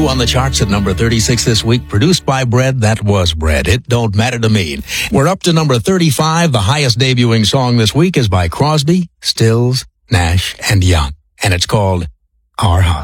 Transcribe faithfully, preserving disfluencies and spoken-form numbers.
New on the charts at number thirty-six this week, produced by Bread That Was Bread. It Don't Matter to Me. We're up to number thirty-five. The highest debuting song this week is by Crosby, Stills, Nash, and Young. And it's called Our House.